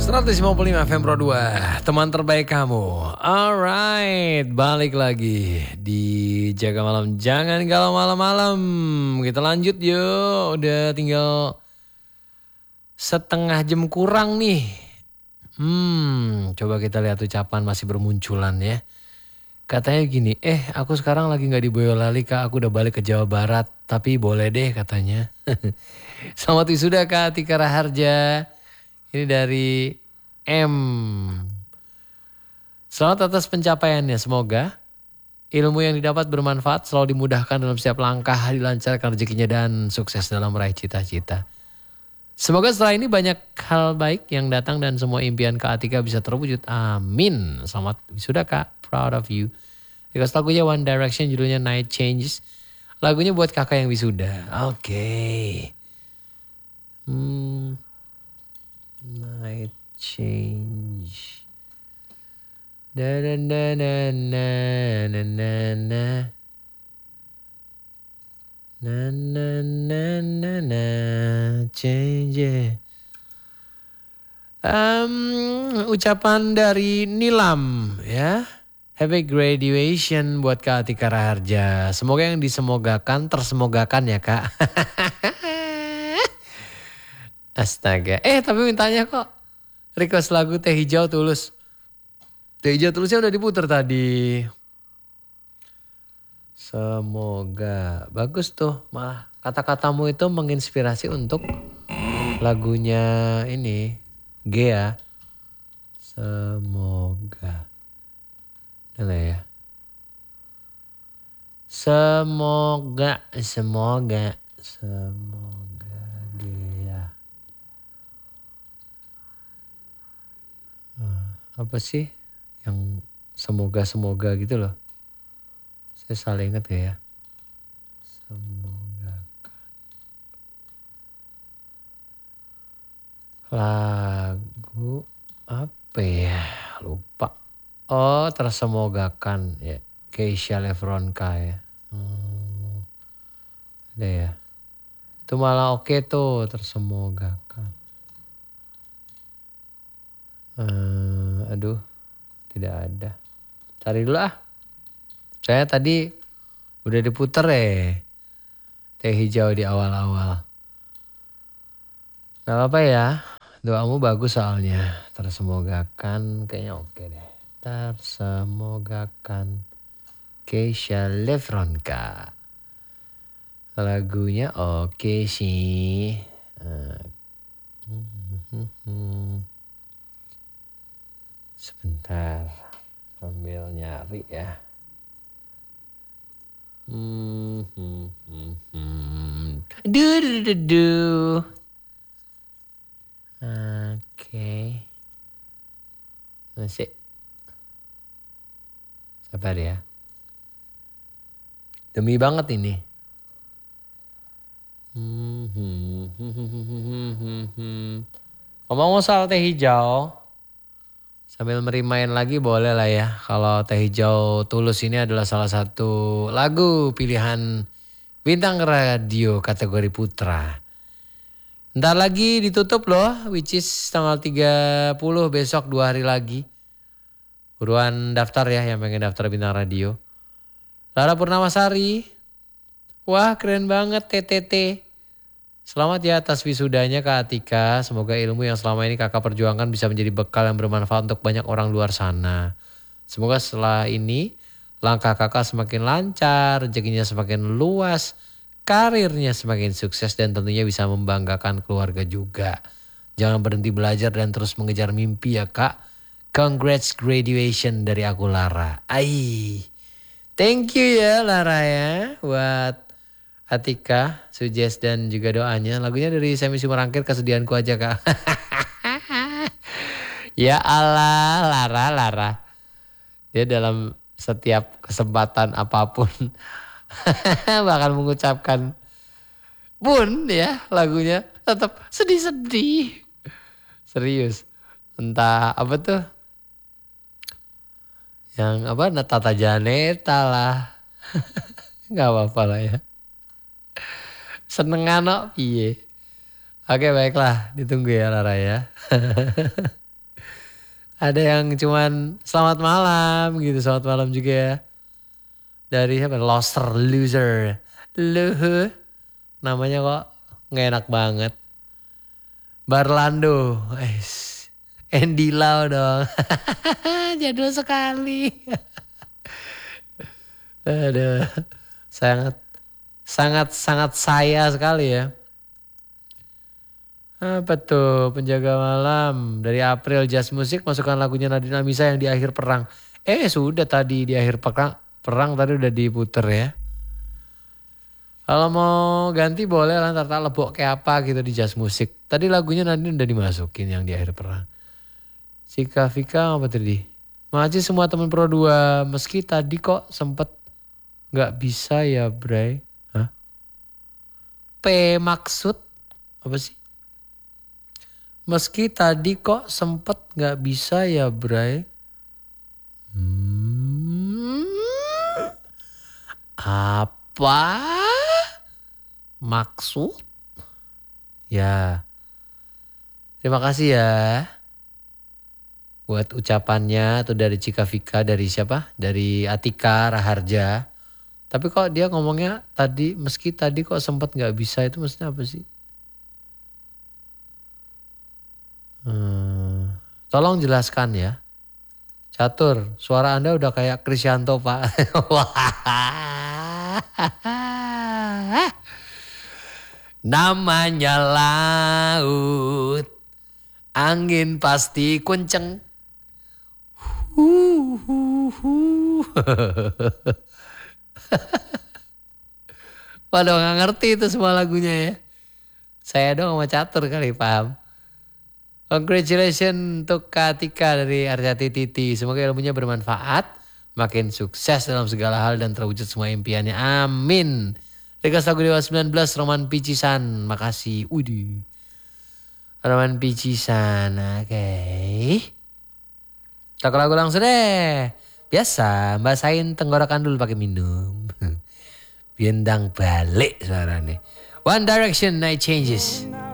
155 FM Pro 2, teman terbaik kamu. Alright, balik lagi di Jaga Malam. Jangan galau malam-malam. Kita lanjut yuk. Udah tinggal setengah jam kurang nih. Coba kita lihat ucapan masih bermunculan ya. Katanya gini, aku sekarang lagi gak di Boyolali Kak, aku udah balik ke Jawa Barat. Tapi boleh deh katanya. Selamat wisuda Kak Tika Raharja. Ini dari M. Selamat atas pencapaiannya. Semoga ilmu yang didapat bermanfaat, selalu dimudahkan dalam setiap langkah, dilancarkan rezekinya dan sukses dalam meraih cita-cita. Semoga setelah ini banyak hal baik yang datang dan semua impian Kak Atika bisa terwujud. Amin. Selamat wisuda Kak. Proud of you. Request lagunya One Direction, judulnya Night Changes. Lagunya buat kakak yang wisuda. Oke. Night change. Da da da da na na na na. Na na na na na change. Ucapan dari Nilam ya. Happy graduation buat Kak Atika Raharja. Semoga yang disemogakan tersemogakan ya Kak. Astaga. Tapi mintanya kok request lagu Teh Hijau Tulus. Teh Hijau Tulusnya udah diputar tadi. Semoga. Bagus tuh. Malah kata-katamu itu menginspirasi untuk lagunya ini. Gea. Semoga. Udah lah ya. Semoga. Semoga. Semoga Gea. Apa sih yang semoga-semoga gitu loh. Saya salah ingat gak ya? Semoga. Lagu apa ya? Lupa. Oh, tersemogakan ya. Keisha Lefronka ya. Ada ya. Itu malah oke tuh, tersemogakan. Aduh, tidak ada. Cari dulu ah. Saya tadi udah diputer Teh Hijau di awal-awal. Gak apa-apa ya. Doamu bagus soalnya. Tersemogakan kayaknya oke deh. Tersemogakan Keisha Lefronka. Lagunya oke sih. Sebentar, sambil nyari ya. Oke. Masih. Sabar ya. Demi banget ini. Ngomong soal Teh Hijau. Sambil merimain lagi boleh lah ya. Kalau Teh Hijau Tulus ini adalah salah satu lagu pilihan bintang radio kategori putra. Ntar lagi ditutup loh. Which is tanggal 30 besok 2 hari lagi. Buruan daftar ya yang pengen daftar bintang radio. Lara Purnamasari. Wah keren banget TTT. Selamat ya atas wisudanya Kak Atika. Semoga ilmu yang selama ini kakak perjuangkan bisa menjadi bekal yang bermanfaat untuk banyak orang luar sana. Semoga setelah ini langkah kakak semakin lancar, rezekinya semakin luas, karirnya semakin sukses dan tentunya bisa membanggakan keluarga juga. Jangan berhenti belajar dan terus mengejar mimpi ya Kak. Congrats graduation dari aku Lara. Thank you ya Lara ya buat Atika, suggest dan juga doanya. Lagunya dari Semi Sumerangkir, Kesedihanku aja Kak. Ya Allah, Lara. Dia dalam setiap kesempatan apapun bakal mengucapkan Bun ya lagunya tetap sedih-sedih. Serius. Entah apa tuh. Yang apa Tata Janeta lah. Gak apa-apa lah ya. Senengan kok piye. Oke baiklah ditunggu ya Lara ya. Ada yang cuman selamat malam gitu. Selamat malam juga ya. Dari siapa? Loser. Luhu. Namanya kok nggak enak banget. Barlando. Andy Lau dong. Jadul sekali. Aduh. Sangat saya sekali ya. Apa tuh penjaga malam dari April Jazz Music masukkan lagunya Nadine Amisa yang di akhir perang. Sudah tadi di akhir perang tadi udah diputer ya. Kalau mau ganti boleh lah ntar lebok kayak apa gitu di Jazz Music. Tadi lagunya Nadine udah dimasukin yang di akhir perang. Cika Vika apa tadi? Makasih semua teman Pro 2 meski tadi kok sempet gak bisa ya Bray. Hah? P maksud apa sih? Meski tadi kok sempet gak bisa ya Bray. Apa? Maksud? Ya. Terima kasih ya. Buat ucapannya tuh dari Cika Vika, dari siapa? Dari Atika Raharja. Tapi kok dia ngomongnya tadi, meski tadi kok sempet gak bisa itu maksudnya apa sih? Tolong jelaskan ya. Catur, suara Anda udah kayak Krisyanto Pak. Namanya laut, angin pasti kenceng. Waduh gak ngerti itu semua lagunya ya. Saya dong sama Catur kali paham. Congratulations untuk Katika dari Arjati Titi. Semoga ilmunya bermanfaat. Makin sukses dalam segala hal dan terwujud semua impiannya. Amin. Request lagu Dewa 19 Roman Picisan. Makasih. Udih. Roman Picisan. Oke. Tak lagu langsung deh. Biasa basahin tenggorokan dulu pakai minum. Biendang balik suaranya. One Direction Night Changes.